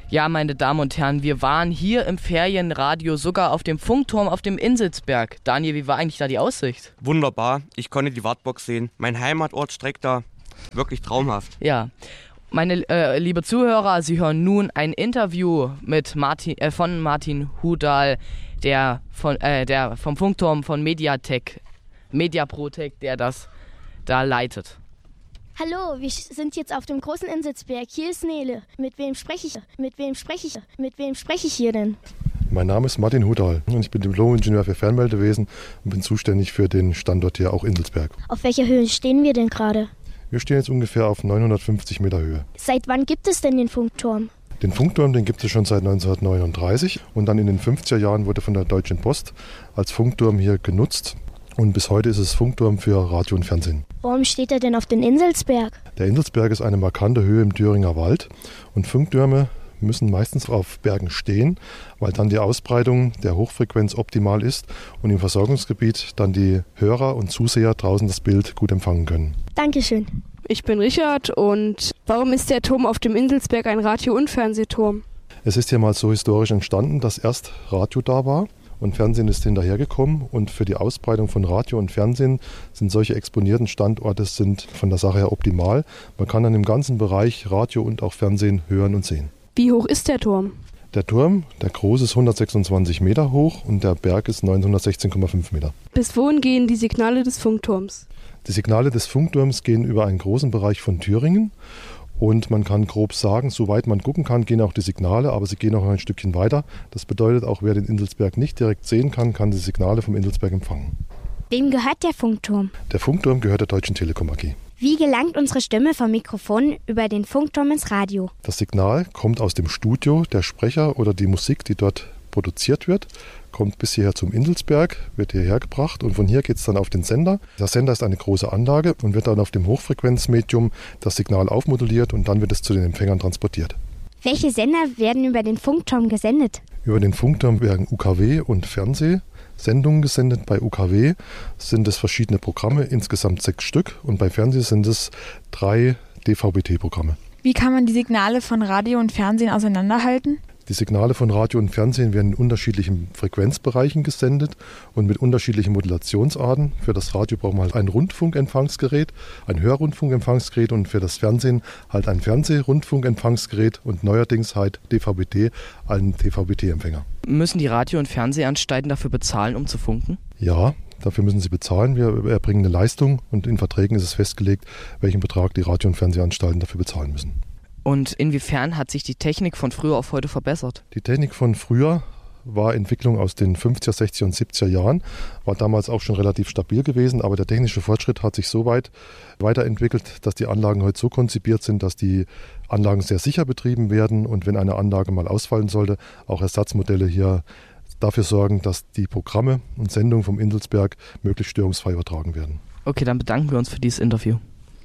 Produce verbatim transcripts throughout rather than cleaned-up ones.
Ja, meine Damen und Herren, wir waren hier im Ferienradio, sogar auf dem Funkturm auf dem Inselsberg. Daniel, wie war eigentlich da die Aussicht? Wunderbar, ich konnte die Wartbox sehen. Mein Heimatort streckt da wirklich traumhaft. Ja, meine äh, liebe Zuhörer, Sie hören nun ein Interview mit Martin, äh, von Martin Hudal, der, von, äh, der vom Funkturm von Mediatek, Mediaprotec, der das da leitet. Hallo, wir sind jetzt auf dem großen Inselsberg. Hier ist Nele. Mit wem spreche ich? Mit wem spreche ich? Mit wem spreche ich hier denn? Mein Name ist Martin Hudal und ich bin Diplom-Ingenieur für Fernmeldewesen und bin zuständig für den Standort hier auch Inselsberg. Auf welcher Höhe stehen wir denn gerade? Wir stehen jetzt ungefähr auf neunhundertfünfzig Meter Höhe. Seit wann gibt es denn den Funkturm? Den Funkturm, den gibt es schon seit neunzehnhundertneununddreißig und dann in den fünfziger Jahren wurde von der Deutschen Post als Funkturm hier genutzt. Und bis heute ist es Funkturm für Radio und Fernsehen. Warum steht er denn auf dem Inselsberg? Der Inselsberg ist eine markante Höhe im Thüringer Wald und Funktürme müssen meistens auf Bergen stehen, weil dann die Ausbreitung der Hochfrequenz optimal ist und im Versorgungsgebiet dann die Hörer und Zuseher draußen das Bild gut empfangen können. Dankeschön. Ich bin Richard und warum ist der Turm auf dem Inselsberg ein Radio- und Fernsehturm? Es ist hier mal so historisch entstanden, dass erst Radio da war. Und Fernsehen ist hinterhergekommen und für die Ausbreitung von Radio und Fernsehen sind solche exponierten Standorte sind von der Sache her optimal. Man kann dann im ganzen Bereich Radio und auch Fernsehen hören und sehen. Wie hoch ist der Turm? Der Turm, der große ist hundertsechsundzwanzig Meter hoch und der Berg ist neunhundertsechzehn Komma fünf Meter. Bis wohin gehen die Signale des Funkturms? Die Signale des Funkturms gehen über einen großen Bereich von Thüringen. Und man kann grob sagen, soweit man gucken kann, gehen auch die Signale, aber sie gehen auch ein Stückchen weiter. Das bedeutet, auch wer den Inselsberg nicht direkt sehen kann, kann die Signale vom Inselsberg empfangen. Wem gehört der Funkturm? Der Funkturm gehört der Deutschen Telekom A G. Wie gelangt unsere Stimme vom Mikrofon über den Funkturm ins Radio? Das Signal kommt aus dem Studio, der Sprecher oder die Musik, die dort produziert wird, kommt bis hierher zum Inselsberg, wird hierher gebracht und von hier geht es dann auf den Sender. Der Sender ist eine große Anlage und wird dann auf dem Hochfrequenzmedium das Signal aufmoduliert und dann wird es zu den Empfängern transportiert. Welche Sender werden über den Funkturm gesendet? Über den Funkturm werden U K W und Fernsehsendungen gesendet. Bei U K W sind es verschiedene Programme, insgesamt sechs Stück und bei Fernsehen sind es drei D V B T-Programme. Wie kann man die Signale von Radio und Fernsehen auseinanderhalten? Die Signale von Radio und Fernsehen werden in unterschiedlichen Frequenzbereichen gesendet und mit unterschiedlichen Modulationsarten. Für das Radio braucht man halt ein Rundfunkempfangsgerät, ein Hörrundfunkempfangsgerät und für das Fernsehen halt ein Fernsehrundfunkempfangsgerät und neuerdings halt D V B T, einen D V B T-Empfänger. Müssen die Radio- und Fernsehanstalten dafür bezahlen, um zu funken? Ja, dafür müssen sie bezahlen. Wir erbringen eine Leistung und in Verträgen ist es festgelegt, welchen Betrag die Radio- und Fernsehanstalten dafür bezahlen müssen. Und inwiefern hat sich die Technik von früher auf heute verbessert? Die Technik von früher war Entwicklung aus den fünfziger, sechziger und siebziger Jahren, war damals auch schon relativ stabil gewesen, aber der technische Fortschritt hat sich so weit weiterentwickelt, dass die Anlagen heute so konzipiert sind, dass die Anlagen sehr sicher betrieben werden und wenn eine Anlage mal ausfallen sollte, auch Ersatzmodelle hier dafür sorgen, dass die Programme und Sendungen vom Inselsberg möglichst störungsfrei übertragen werden. Okay, dann bedanken wir uns für dieses Interview.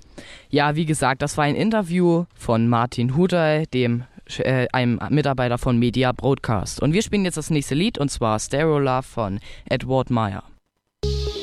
Ja, wie gesagt, das war ein Interview von Martin Hudal, dem, äh, einem Mitarbeiter von Media Broadcast. Und wir spielen jetzt das nächste Lied, und zwar Stereo Love von Edward Meyer.